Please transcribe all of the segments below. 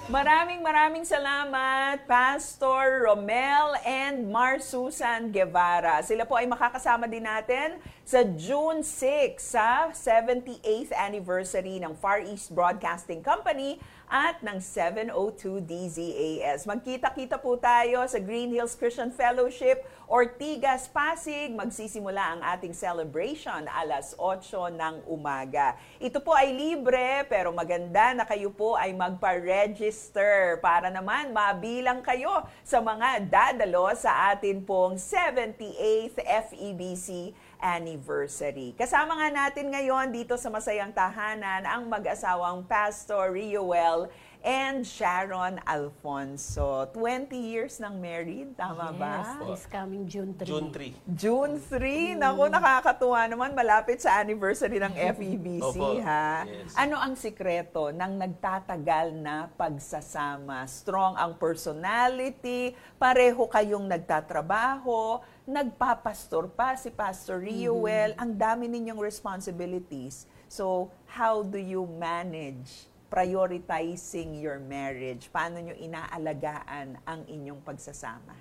Maraming salamat, Pastor Romel and Mar Susan Guevara. Sila po ay makakasama din natin sa June 6 sa 78th anniversary ng Far East Broadcasting Company at ng 702 DZAS. Magkita-kita po tayo sa Green Hills Christian Fellowship, Ortigas, Pasig. Magsisimula ang ating celebration alas 8 ng umaga. Ito po ay libre pero maganda na kayo po ay magpa-register para naman mabilang kayo sa mga dadalo sa atin pong 78th FEBC anniversary. Kasama nga natin ngayon dito sa Masayang Tahanan ang mag-asawang Pastor Rioel and Sharon Alfonso. 20 years ng married, tama ba? Yes, this coming June 3. June 3. June 3? Naku, nakakatuwa naman. Malapit sa anniversary ng FEBC, Opo. ha? Yes. Ano ang sikreto ng nagtatagal na pagsasama? Strong ang personality, pareho kayong nagtatrabaho, nagpapastor pa si Pastor Rioel, ang dami ninyong responsibilities. So, how do you manage prioritizing your marriage? Paano nyo inaalagaan ang inyong pagsasama?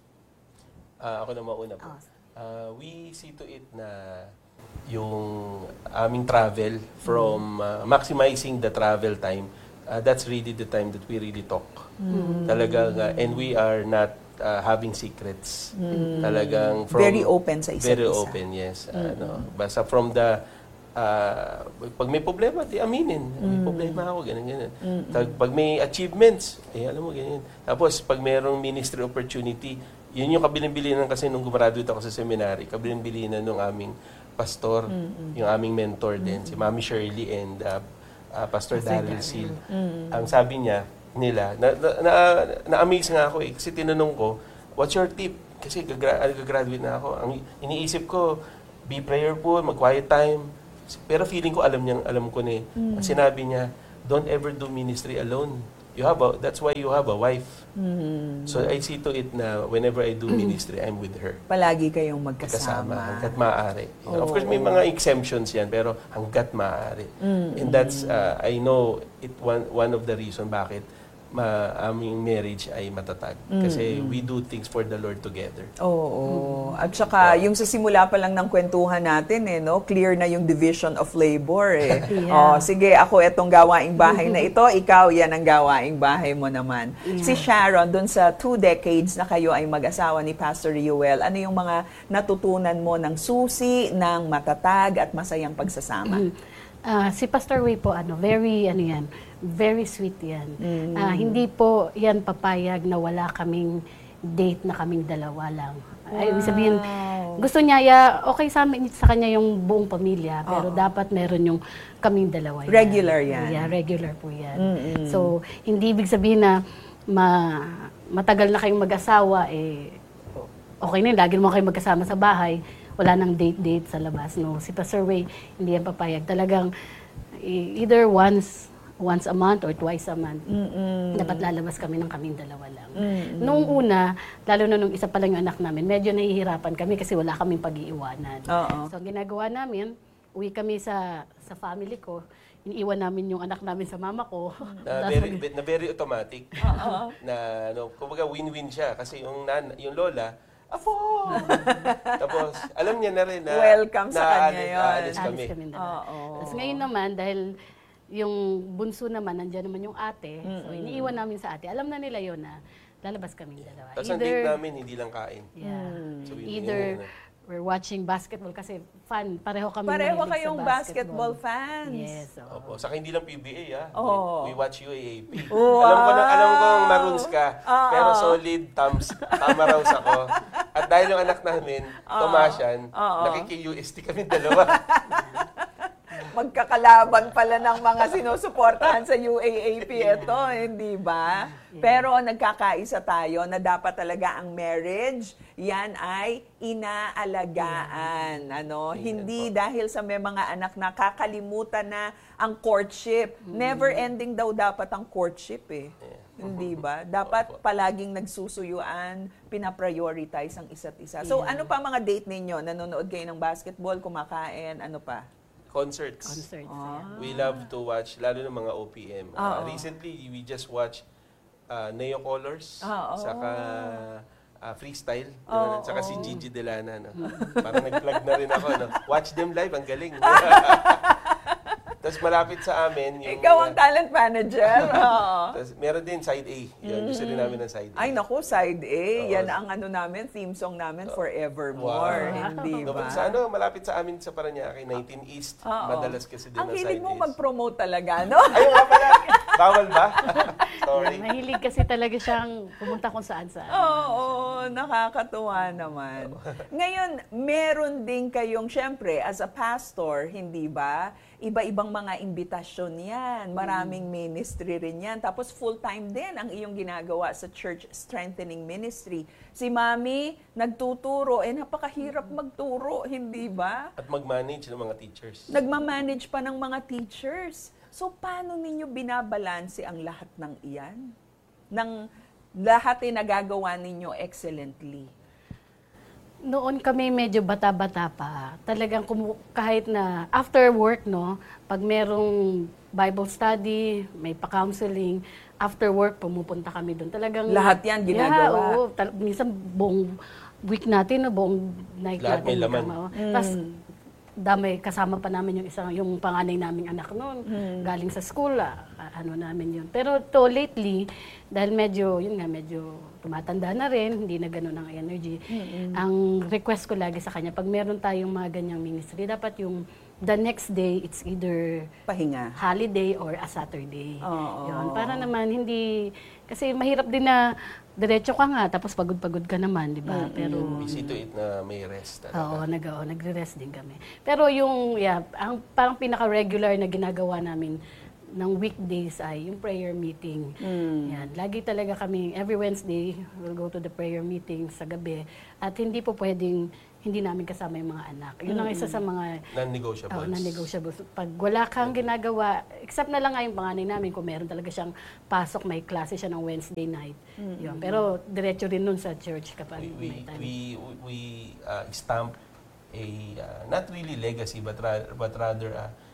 Ako na mauna po. We see to it na yung aming travel from maximizing the travel time, that's really the time that we really talk. Talagang, and we are not having secrets. Talagang from... Very open sa isa't Very isa. open, yes. Basta from the... pag may problema, di aminin. May problema ako, ganyan. Pag may achievements, alam mo, ganyan. Tapos, pag mayroong ministry opportunity, yun yung kabilin-bilinan kasi nung gumraduate ako sa seminary, kabilin-bilinan nung aming pastor, yung aming mentor din, si Mami Shirley and Pastor Darrell Seal. Ang sabi niya, na-amaze nga ako kasi tinanong ko, what's your tip? Kasi gagraduate na ako. Ang iniisip ko, be prayerful, mag-quiet time. Pero feeling ko alam ko na eh. Ang sinabi niya, don't ever do ministry alone. That's why you have a wife. So I see to it na whenever I do ministry, I'm with her. Palagi kayong magkasama. Hanggat maaari. Of course, may mga exemptions yan, pero hanggat maaari. And that's, I know, one of the reason bakit aming marriage ay matatag. Kasi we do things for the Lord together. Oo. At saka, yung sa simula pa lang ng kwentuhan natin, clear na yung division of labor. Yeah. Sige, ako itong gawaing bahay na ito, ikaw yan ang gawaing bahay mo naman. Yeah. Si Sharon, dun sa 2 decades na kayo ay mag-asawa ni Pastor Rioel, ano yung mga natutunan mo ng susi, ng matatag at masayang pagsasama? Si Pastor Ray po, very sweet yan. Hindi po yan papayag na wala kaming date na kaming dalawa lang. Ay, ibig sabihin, gusto niya, okay sa kanya yung buong pamilya, pero dapat meron yung kaming dalawa yan. Regular yan. Yeah, regular po yan. So, hindi ibig sabihin na matagal na kayong mag-asawa, okay na yun, lagi mo kayong magkasama sa bahay, wala nang date-date sa labas. No, si Pastor Ray, hindi yan papayag. Talagang either once a month or twice a month. Dapat lalabas kami ng kaming dalawa lang. Nung una, lalo na nung isa pa lang yung anak namin, medyo nahihirapan kami kasi wala kaming pag-iiwanan. So, ang ginagawa namin, uwi kami sa family ko, iniiwan namin yung anak namin sa mama ko. Na very automatic. Kumbaga win-win siya kasi yung lola, tapos, alam niya na rin na welcome sa kanya yun. Aalis kami. Tapos ngayon naman, dahil yung bunso naman, nandiyan naman yung ate, so iniiwan namin sa ate. Alam na nila yun na lalabas kaming dalawa. Tapos ang date namin, hindi lang kain. Yeah. So, Either we're watching basketball kasi fun. Pareho kayong sa basketball fans. Yes. Opo. Saka hindi lang PBA, Oh. We watch UAAP. Wow. Alam ko maroons ka, pero solid thumbs. Tama raw ako. At dahil yung anak namin, Tomasian, nakiki-UST kami dalawa. Magkakalaban pala ng mga sinusuportahan sa UAAP ito, hindi ba? Pero nagkakaisa tayo na dapat talaga ang marriage, yan ay inaalagaan. Hindi dahil sa may mga anak na kakalimutan na ang courtship. Never ending daw dapat ang courtship Hindi ba? Dapat palaging nagsusuyuan, pinaprioritize ang isa't isa. So ano pa mga date ninyo? Nanonood kayo ng basketball, kumakain, ano pa? Concerts. We love to watch, lalo ng mga OPM. Recently, we just watched Neo Colors, Oo. saka freestyle, Oo. saka si Gigi Delana. No? Parang nag-plug na rin ako. No? Watch them live, ang galing. Tapos malapit sa amin yung... Ikaw ang talent manager. Oo. Tapos meron din side A. Yun, gusto rin namin ng side A. Ay, naku, side A. Oo. Yan ang ano namin, theme song namin, Forevermore. Wow. Hindi No, ba? sa malapit sa amin sa Parañaque, 19 East. Oo. Madalas kasi din Ang ang hilig side mo A's. mag-promote talaga, no? Ayun nga pala. Bawal ba? Sorry. Mahilig kasi talaga siyang pumunta kung saan-saan. Oo, nakakatuwa naman. Ngayon, meron din kayong, syempre, as a pastor, hindi ba? Iba-ibang mga imbitasyon yan. Maraming ministry rin yan. Tapos full-time din ang iyong ginagawa sa Church Strengthening Ministry. Si Mami, nagtuturo. Napakahirap magturo, hindi ba? At mag-manage ng mga teachers. Nagmamanage pa ng mga teachers. So, paano ninyo binabalanse ang lahat ng iyan? Ng lahat ay nagagawa ninyo excellently. Noon kami medyo bata-bata pa. Talagang kahit na after work, no, pag merong Bible study, may pa-counseling, after work, pumupunta kami doon. Talagang Lahat yan ginagawa. Yeah, oo. Minsan buong week natin, no, buong night Lahat natin. may laman. Tapos, damay kasama pa namin yung panganay naming anak noon. Galing sa school, ano namin yun. Pero lately, dahil medyo tumatanda na rin, hindi na gano'n ang energy. Ang request ko lagi sa kanya, pag meron tayong mga ganyang ministry, dapat yung the next day, it's either Pahinga. holiday or a Saturday. Oo. Yun. Para naman hindi, kasi mahirap din na diretso ka nga, tapos pagod-pagod ka naman, di ba? Pero Busy to it na may rest talaga. Oo, nagre-rest din kami. Pero yung, ang parang pinaka-regular na ginagawa namin ng weekdays ay yung prayer meeting. Yan. Lagi talaga kami, every Wednesday, we'll go to the prayer meeting sa gabi. At hindi po pwedeng, hindi namin kasama yung mga anak. Yun ang isa sa mga Non-negotiables. non-negotiables. Pag wala kang ginagawa, except na lang nga yung panganay namin, kung meron talaga siyang pasok, may klase siya ng Wednesday night. Yun. Pero diretso rin nun sa church kapag may time. We stamp a, not really legacy, but rather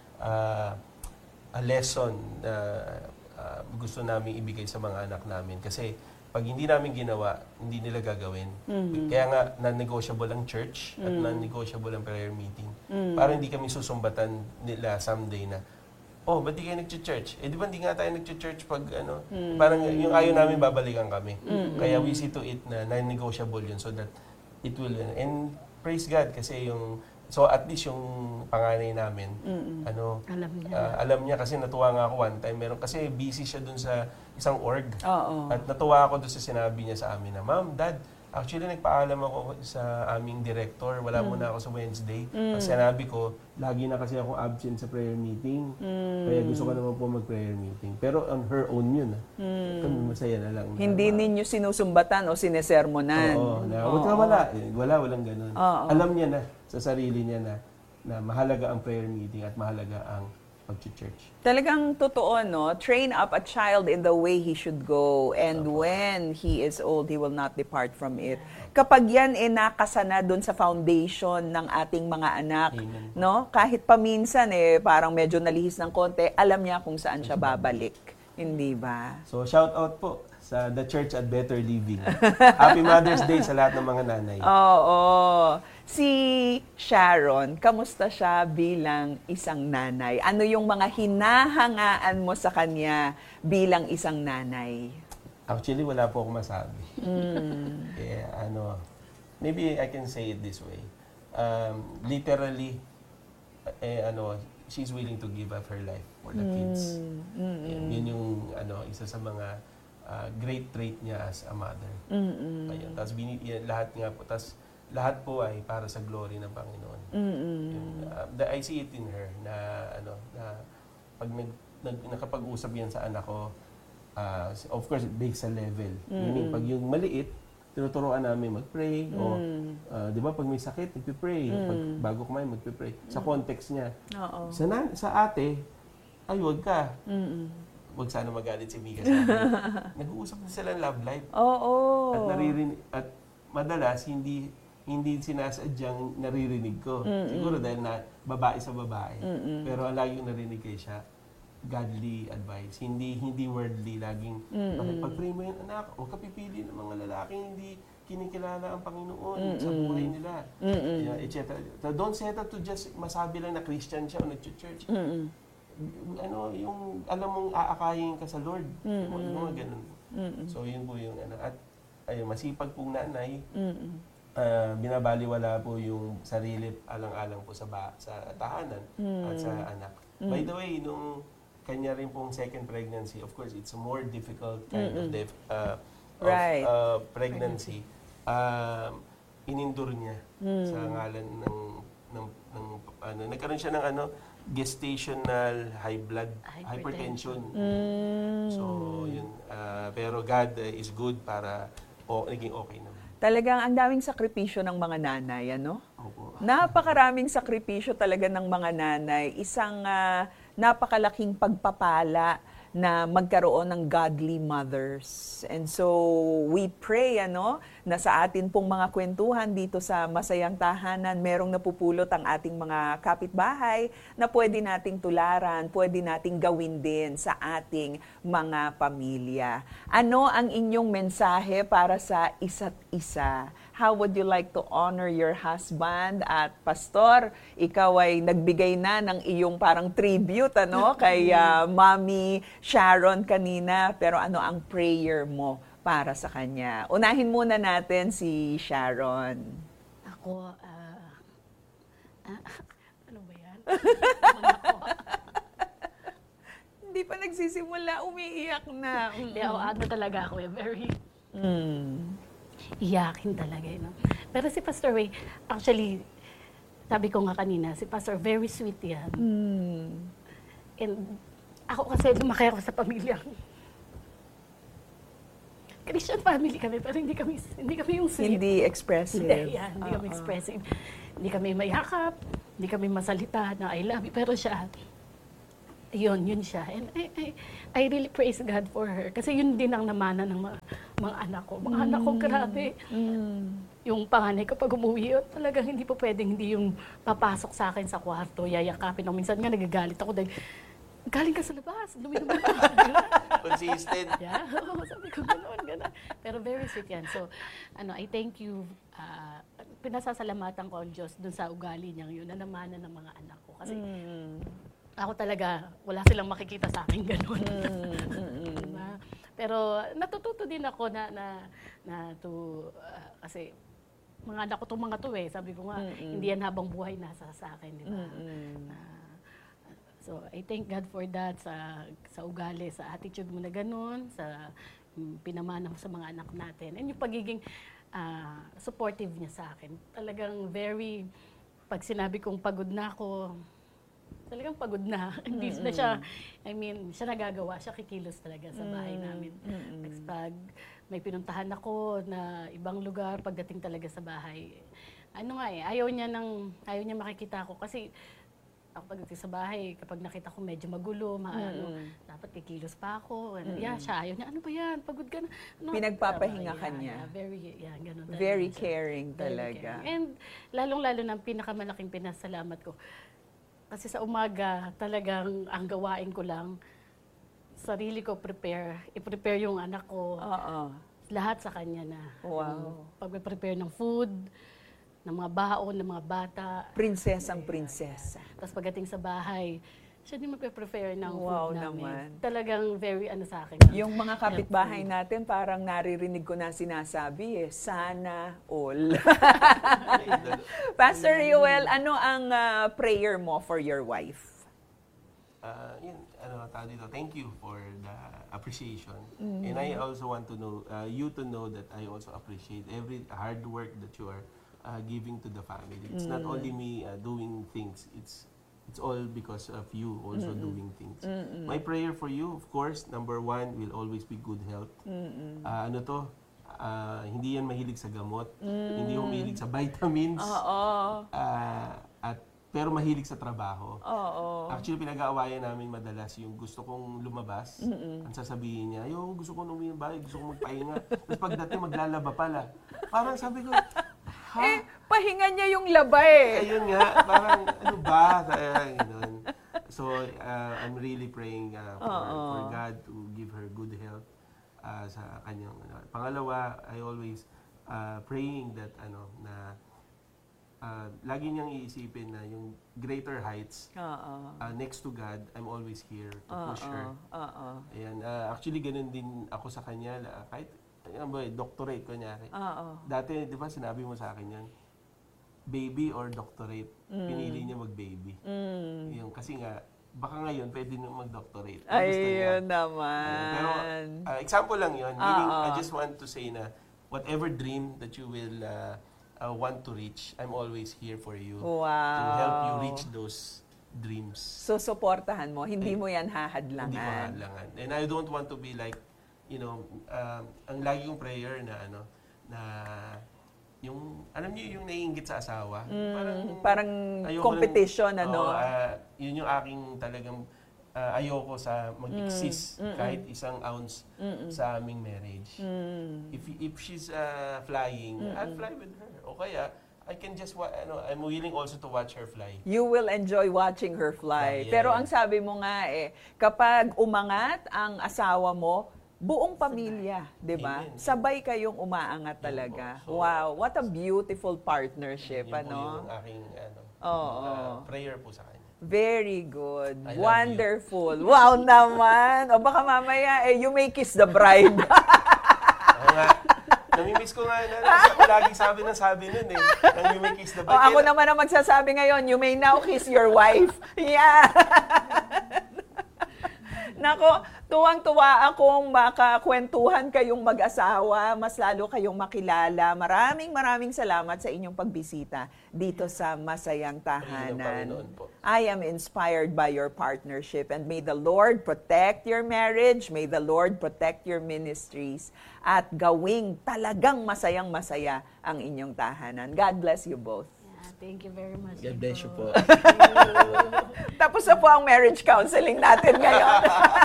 a lesson na gusto namin ibigay sa mga anak namin. Kasi pag hindi namin ginawa, hindi nila gagawin. Kaya nga, non-negotiable ang church at non-negotiable ang prayer meeting. Para hindi kami susumbatan nila someday na, ba't di kayo nag-church? Di ba hindi nga tayo nag-church pag ano? Parang yung ayaw namin babalikan kami. Kaya we see to it na non-negotiable yun so that it will, and praise God kasi so at least yung panganay namin, alam niya kasi natuwa nga ako one time. Kasi busy siya dun sa isang org. At natuwa ako dun sa sinabi niya sa amin na, Ma'am, Dad, actually nagpaalam ako sa aming director. Wala muna ako sa Wednesday. Kasi sinabi ko, lagi na kasi ako absent sa prayer meeting. Kaya gusto ko naman po mag-prayer meeting. Pero on her own yun. Kami masaya na lang. Hindi ninyo sinusumbatan o sinesermonan. Huwag ka walang ganun. Alam niya na sa sarili niya na mahalaga ang prayer meeting at mahalaga ang pag-church. Talagang totoo, no? Train up a child in the way he should go, and when he is old, he will not depart from it. Kapag yan nakasana doon sa foundation ng ating mga anak, Amen. no? Kahit paminsan parang medyo nalihis ng konti, alam niya kung saan siya babalik. Hindi ba? So shout out po sa The Church at Better Living. Happy Mother's Day sa lahat ng mga nanay. Oo. Si Sharon, kamusta siya bilang isang nanay? Ano yung mga hinahangaan mo sa kanya bilang isang nanay? Actually, wala po akong masabi. Maybe I can say it this way. Literally, she's willing to give up her life for the kids. Yun yung isa sa mga great trait niya as a mother. Ayun. Tapos lahat po ay para sa glory ng Panginoon. I see it in her na pag nakapag-usap yan sa anak ko, of course, based sa level. Meaning, pag yung maliit, tinuturoan namin mag-pray. O, di ba, pag may sakit, nagpipray. Pag bago kumain, magpipray. Sa context niya. Sa ate, ay, wag ka. Wag sana magalit si Mika sa akin. Nag-uusap na sila ng love life. At at madalas, hindi sinasadyang naririnig ko. Siguro dahil na babae sa babae. Pero ang laging narinig kay siya, godly advice, hindi worldly, laging pag-pray mo yan, anak, huwag ka pipili ng mga lalaking hindi kinikilala ang Panginoon sa buhay nila, etc. So don't settle to just masabi lang na Christian siya o nag-church. Yung alam mong aakayin ka sa Lord, yung mga ganun. So yun po yung at masipag pong nanay, binabaliwala po yung sarili alang-alang po sa tahanan at sa anak. By the way, nung kanya rin pong second pregnancy, of course, it's a more difficult kind of pregnancy. Inendure niya sa ngalan ng nagkaroon siya ng gestational high blood hypertension. So yun, pero God is good para naging okay naman. Talagang ang daming sakripisyo ng mga nanay, ano? Opo. Napakaraming sakripisyo talaga ng mga nanay. Isang napakalaking pagpapala na magkaroon ng godly mothers. And so, we pray, na sa atin pong mga kwentuhan dito sa Masayang Tahanan, merong napupulot ang ating mga kapitbahay na pwede nating tularan, pwede nating gawin din sa ating mga pamilya. Ano ang inyong mensahe para sa isa't isa? How would you like to honor your husband? At Pastor, ikaw ay nagbigay na ng iyong parang tribute kay Mommy Sharon kanina. Pero ano ang prayer mo para sa kanya? Unahin muna natin si Sharon. Ako, ano ba yan? Hindi pa nagsisimula, umiiyak na. Hindi, talaga ako, very iyakin talaga. Pero si Pastor Ray, actually, sabi ko nga kanina, si Pastor, very sweet yan. And ako kasi lumaki ako sa pamilyang Christian family kami, pero hindi kami yung sweet. Hindi expressive. Hindi kami expressive. Hindi kami mayakap, hindi kami masalita na I love you, pero siya, yun siya. And I really praise God for her. Kasi yun din ang namana ng mga anak ko. Mga anak ko, grabe. Yung panganay ko, pag umuwi, talagang hindi po pwedeng hindi yung papasok sa akin sa kwarto, yayakapin ako. Minsan nga nagagalit ako dahil, galing ka sa labas, lumi-lumi ka. Consistent. Yeah, sabi ko gano'n. Pero very sweet yan. So, I thank you. Pinasasalamatan ko ang Diyos dun sa ugali niyang yun, na namana ng mga anak ko. Kasi, ako talaga, wala silang makikita sa akin gano'n. Pero natututo din ako kasi mga anak ko itong mga to sabi ko nga, hindi yan habang buhay nasa sa akin, di ba? So, I thank God for that, sa ugali, sa attitude mo na gano'n, sa pinamana mo sa mga anak natin. And yung pagiging supportive niya sa akin. Talagang pag sinabi kong pagod na ako, talagang pagod na. Hindi na siya, siya nagagawa, siya kikilos talaga sa bahay namin. Pag may pinuntahan ako na ibang lugar, pagdating talaga sa bahay, ayaw niya makikita ako kasi ako pagdating sa bahay, kapag nakita ko medyo magulo, dapat kikilos pa ako. Siya ayaw niya, ano ba yan? Pagod ka na. Pinagpapahinga ka niya. Ganun talaga. Very caring talaga. And lalong-lalo na pinakamalaking pinasalamat ko. Kasi sa umaga, talagang ang gawain ko lang, sarili ko i-prepare yung anak ko. Lahat sa kanya na. Wow. Pag-prepare ng food, ng mga baon, ng mga bata. Prinsesang prinsesa. Tapos pagdating sa bahay, siya din magpe-prepare ng Wow food namin. Naman. Talagang very sa akin. Yung mga kapitbahay natin, parang naririnig ko na sinasabi sana all. Pastor Yoel, ano ang prayer mo for your wife? Thank you for the appreciation. And I also want to know, you to know that I also appreciate every hard work that you are giving to the family. It's not only me doing things, it's all because of you also doing things. My prayer for you, of course, number one, will always be good health. Hindi yan mahilig sa gamot, hindi mahilig sa vitamins, pero mahilig sa trabaho. Actually, pinag-aawayan namin madalas yung gusto kong lumabas. Ang sasabihin niya, gusto kong lumabas, gusto kong magpahinga. Tapos pagdating, maglalaba pala. Parang sabi ko, pahinga niya yung laba eh. Ayun nga, parang ano ba? Ganun. I'm really praying for God to give her good health sa kanyang pangalawa. I always praying that na lagi niyang iisipin na yung greater heights next to God, I'm always here to push her. Ayan, actually ganun din ako sa kanya kahit doctorate kunyari. Dati, di ba, sinabi mo sa akin yan, baby or doctorate, pinili niya mag-baby. Yung, kasi nga, baka ngayon, pwede nyo mag-doctorate. Ayun naman. Pero, example lang yun. Meaning, I just want to say na, whatever dream that you will want to reach, I'm always here for you. Wow. To help you reach those dreams. So, suportahan mo. Hindi mo yan hahadlangan. Hindi ko hahadlangan. And I don't want to be like, ang lagi kong prayer na yung, alam niyo yung naiinggit sa asawa. Parang competition, yun yung aking talagang ayoko sa mag-exist kahit isang ounce sa aming marriage. If she's flying, I'll fly with her. O kaya, I can just, I'm willing also to watch her fly. You will enjoy watching her fly. Pero ang sabi mo nga kapag umangat ang asawa mo, buong pamilya, di ba? Sabay kayong umaangat talaga. So, wow, what a beautiful partnership, yun yung aking prayer po sa kanya. Very good. Wonderful. Wow naman. O baka mamaya, you may kiss the bride. Oo nga. Namimiss ko nga. Ako laging sabi nun Nang you may kiss the bride. Ako naman ang magsasabi ngayon, you may now kiss your wife. Yeah. Nako, tuwang-tuwa akong makakwentuhan kayong mag-asawa, mas lalo kayong makilala. Maraming salamat sa inyong pagbisita dito sa Masayang Tahanan. I am inspired by your partnership and may the Lord protect your marriage, may the Lord protect your ministries at gawing talagang masayang-masaya ang inyong tahanan. God bless you both. Thank you very much. God bless you po. Tapos na po ang marriage counseling natin ngayon.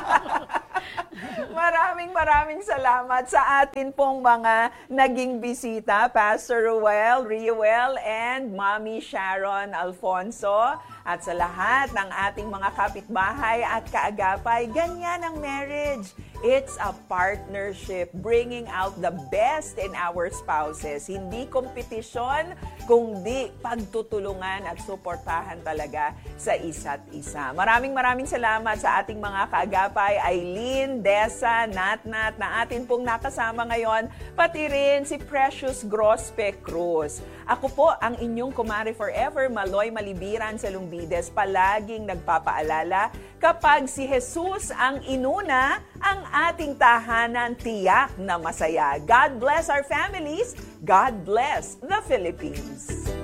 Maraming salamat sa atin pong mga naging bisita, Pastor Reuel, and Mommy Sharon Alfonso. At sa lahat ng ating mga kapitbahay at kaagapay, ganyan ang marriage. It's a partnership bringing out the best in our spouses. Hindi kompetisyon, kundi pagtutulungan at suportahan talaga sa isa't isa. Maraming salamat sa ating mga kaagapay, Aileen, Dessa, Natnat, na atin pong nakasama ngayon, pati rin si Precious Grospe Cruz. Ako po ang inyong kumare forever, Maloy Malibiran sa Lumbides, palaging nagpapaalala, kapag si Jesus ang inuna, ang ating tahanan tiyak na masaya. God bless our families. God bless the Philippines.